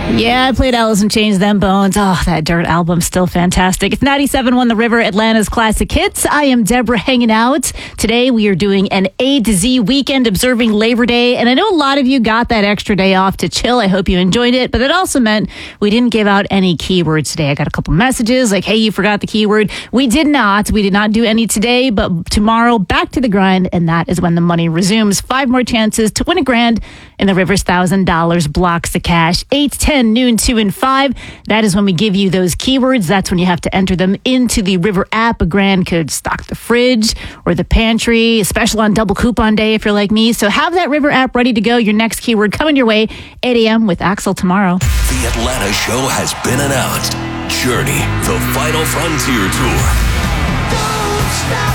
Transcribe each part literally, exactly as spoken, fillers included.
Yeah, I played Alice in Chains, Them Bones. Oh, that Dirt album's still fantastic. It's ninety-seven point one The River, Atlanta's classic hits. I am Deborah hanging out. Today we are doing an A to Z weekend observing Labor Day. And I know a lot of you got that extra day off to chill. I hope you enjoyed it. But it also meant we didn't give out any keywords today. I got a couple messages like, hey, you forgot the keyword. We did not. We did not do any today. But tomorrow, back to the grind. And that is when the money resumes. Five more chances to win a grand in the River's one thousand dollars blocks of cash. eight, ten, noon, two, and five. That is when we give you those keywords. That's when you have to enter them into the River app. A grand could stock the fridge or the pantry, special on double coupon day if you're like me. So have that River app ready to go. Your next keyword coming your way, eight a.m. with Axel tomorrow. The Atlanta show has been announced. Journey, the Final Frontier Tour. Don't stop.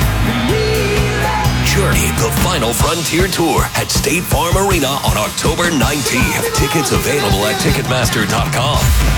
Journey, the Final Frontier Tour at State Farm Arena on October nineteenth. Tickets available at Ticketmaster dot com.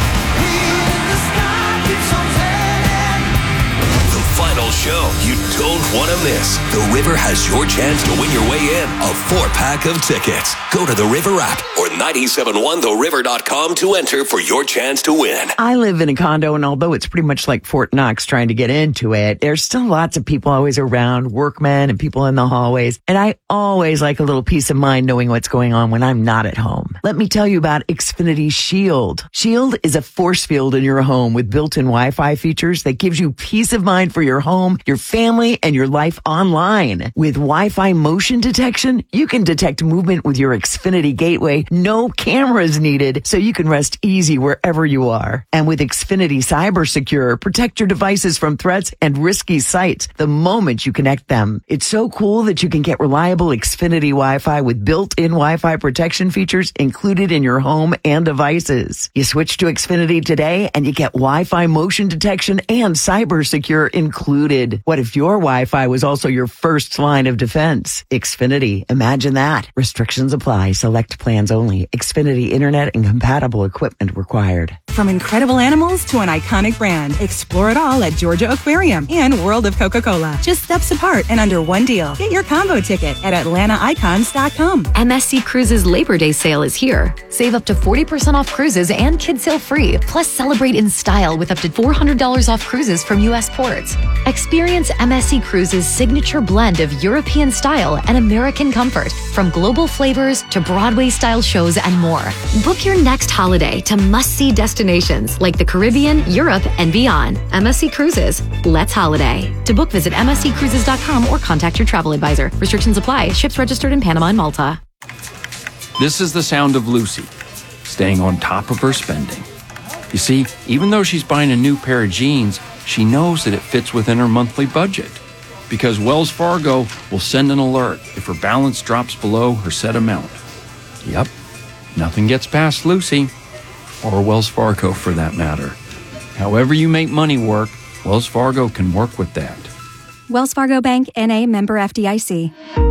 The final show you don't want to miss. The River has your chance to win your way in a four-pack of tickets. Go to the River app or ninety-seven point one the river dot com to enter for your chance to win. I live in a condo, and although it's pretty much like Fort Knox trying to get into it, there's still lots of people always around, workmen and people in the hallways. And I always like a little peace of mind knowing what's going on when I'm not at home. Let me tell you about Xfinity Shield. Shield is a force field in your home with built-in Wi-Fi features that gives you peace of mind for your home, your family, and your life online. With Wi-Fi motion detection, you can detect movement with your Xfinity gateway. No cameras needed, so you can rest easy wherever you are. And with Xfinity Cyber Secure, protect your devices from threats and risky sites the moment you connect them. It's so cool that you can get reliable Xfinity Wi-Fi with built-in Wi-Fi protection features included in your home and devices. You switch to Xfinity today and you get Wi-Fi motion detection and Cyber Secure included. What if your Wi-Fi was also your first line of defense? Xfinity, imagine that. Restrictions apply. Select plans only. Xfinity Internet and compatible equipment required. From incredible animals to an iconic brand, explore it all at Georgia Aquarium and World of Coca-Cola. Just steps apart and under one deal. Get your combo ticket at Atlanta Icons dot com. M S C Cruises Labor Day sale is here. Save up to forty percent off cruises and kids sail free. Plus, celebrate in style with up to four hundred dollars off cruises from U S ports. Experience M S C Cruises' signature blend of European style and American comfort, from global flavors to Broadway-style shows and more. Book your next holiday to must-see destinations like the Caribbean, Europe, and beyond. M S C Cruises. Let's holiday. To book, visit M S C cruises dot com or contact your travel advisor. Restrictions apply. Ships registered in Panama and Malta. This is the sound of Lucy, staying on top of her spending. You see, even though she's buying a new pair of jeans, she knows that it fits within her monthly budget. Because Wells Fargo will send an alert if her balance drops below her set amount. Yep, nothing gets past Lucy, or Wells Fargo for that matter. However you make money work, Wells Fargo can work with that. Wells Fargo Bank, N A, member F D I C.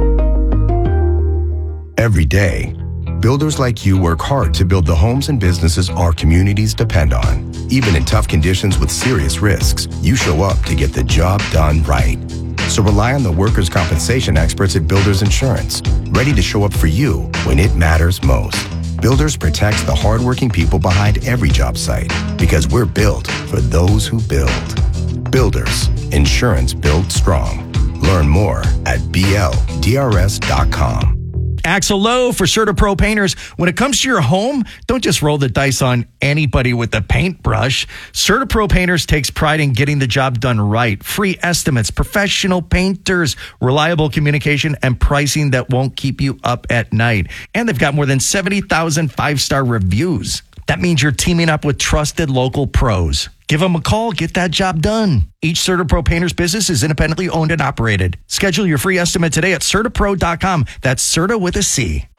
Every day, builders like you work hard to build the homes and businesses our communities depend on. Even in tough conditions with serious risks, you show up to get the job done right. So rely on the workers' compensation experts at Builders Insurance, ready to show up for you when it matters most. Builders protects the hardworking people behind every job site because we're built for those who build. Builders, insurance built strong. Learn more at B L D R S dot com. Axel Lowe for CertaPro Painters. When it comes to your home, don't just roll the dice on anybody with a paintbrush. CertaPro Painters takes pride in getting the job done right. Free estimates, professional painters, reliable communication, and pricing that won't keep you up at night. And they've got more than seventy thousand five-star reviews. That means you're teaming up with trusted local pros. Give them a call. Get that job done. Each CertaPro Painters business is independently owned and operated. Schedule your free estimate today at Certa Pro dot com. That's Certa with a C.